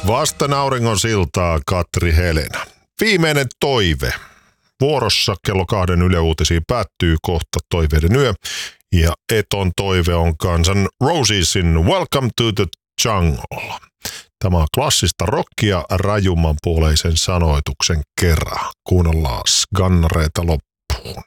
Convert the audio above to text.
Vasten auringon siltaa Katri Helena. Viimeinen toive. Vuorossa kello 2 Yle Uutisiin päättyy kohta toiveiden yö. Ja Eton toive on Guns Rosesin Welcome to the Jungle. Tämä on klassista rockia rajumman puoleisen sanoituksen kerran. Kuunnellaan gannareita loppuun.